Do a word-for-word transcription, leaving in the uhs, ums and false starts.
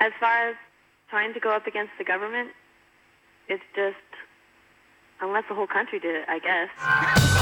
As far as trying to go up against the government, it's just, unless the whole country did it, I guess.